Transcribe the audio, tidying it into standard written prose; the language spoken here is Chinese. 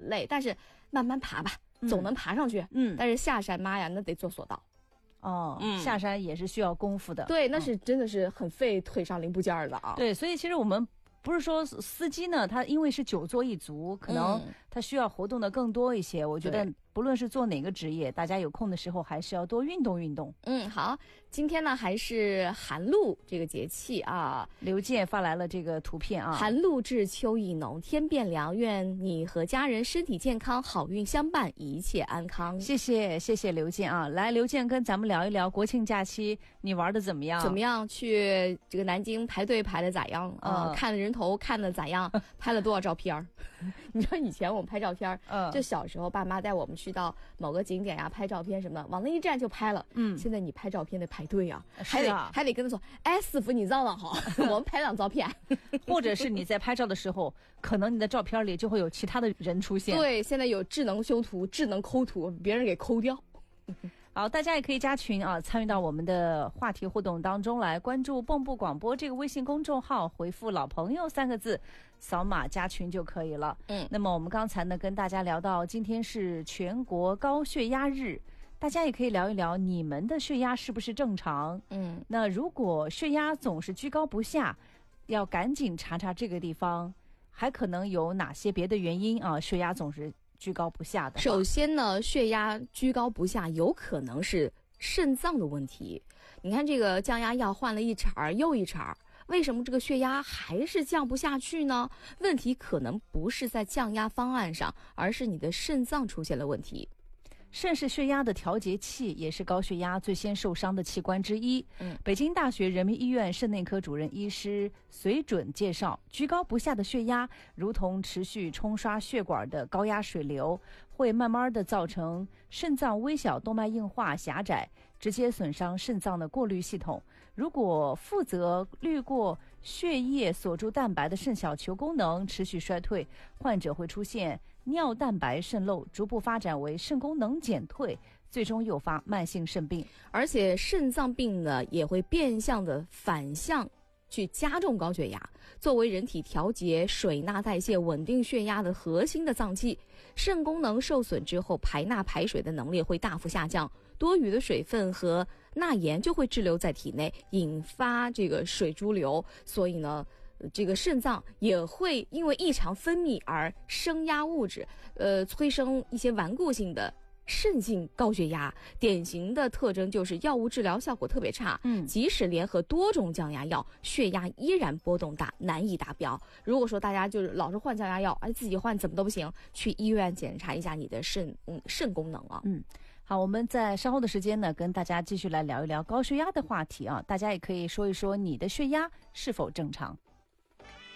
累，但是慢慢爬吧，总能爬上去。但是下山妈呀，那得坐索道。 下山也是需要功夫的。 对，那是真的是很费腿上零部件的啊。 对，所以其实我们不是说司机呢，他因为是久坐一族，可能他需要活动的更多一些。我觉得不论是做哪个职业，大家有空的时候还是要多运动运动。 好，今天呢还是寒露这个节气啊， 刘健发来了这个图片啊， 寒露至秋意浓，天变凉，愿你和家人身体健康，好运相伴，一切安康。 谢谢刘健啊，来，刘健跟咱们聊一聊国庆假期你玩的怎么样？ 怎么样？去这个南京排队排的咋样？看的人头看的咋样？拍了多少照片？你知道以前我们拍照片，就小时候爸妈带我们去到某个景点呀，拍照片什么的，往那一站就拍了。现在你拍照片得排队啊，还得跟他说，哎，师傅你让好，我们拍张照片。 或者是你在拍照的时候，可能你的照片里就会有其他的人出现。 对，现在有智能修图、智能抠图，别人给抠掉。 好，大家也可以加群啊，参与到我们的话题互动当中来，关注蚌埠广播这个微信公众号，回复老朋友3个字，扫码加群就可以了。那么我们刚才呢跟大家聊到今天是全国高血压日，大家也可以聊一聊你们的血压是不是正常。那如果血压总是居高不下，要赶紧查查这个地方还可能有哪些别的原因啊，血压总是居高不下的。 首先呢，血压居高不下有可能是肾脏的问题。你看这个降压药换了一茬又一茬，为什么这个血压还是降不下去呢？问题可能不是在降压方案上，而是你的肾脏出现了问题。 肾是血压的调节器，也是高血压最先受伤的器官之一。北京大学人民医院肾内科主任医师隋准介绍，居高不下的血压如同持续冲刷血管的高压水流，会慢慢的造成肾脏微小动脉硬化狭窄，直接损伤肾脏的过滤系统。如果负责滤过血液锁住蛋白的肾小球功能持续衰退，患者会出现尿蛋白渗漏，逐步发展为肾功能减退，最终诱发慢性肾病。 而且肾脏病呢也会变相的反向去加重高血压。作为人体调节水钠代谢、稳定血压的核心的脏器，肾功能受损之后，排钠排水的能力会大幅下降，多余的水分和钠盐就会滞留在体内，引发这个水潴留。所以呢，这个肾脏也会因为异常分泌而升压物质，催生一些顽固性的肾性高血压。典型的特征就是药物治疗效果特别差，即使联合多种降压药，血压依然波动大，难以达标。如果说大家就是老是换降压药，自己换怎么都不行，去医院检查一下你的肾功能啊。 好，我们在稍后的时间呢，跟大家继续来聊一聊高血压的话题啊，大家也可以说一说你的血压是否正常。